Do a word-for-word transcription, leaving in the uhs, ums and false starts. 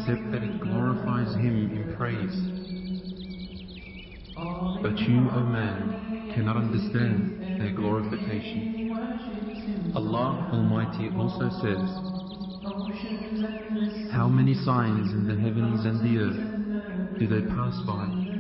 except that it glorifies Him in praise. But you, O man, cannot understand their glorification. Allah Almighty also says, "How many signs in the heavens and the earth do they pass by,